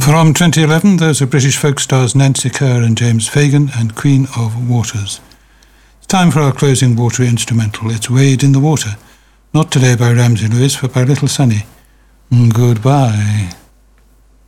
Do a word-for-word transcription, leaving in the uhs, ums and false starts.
From twenty eleven, those are British folk stars Nancy Kerr and James Fagan and Queen of Waters. It's time for our closing watery instrumental. It's Wade in the Water. Not today by Ramsey Lewis, but by Little Sunny. Goodbye.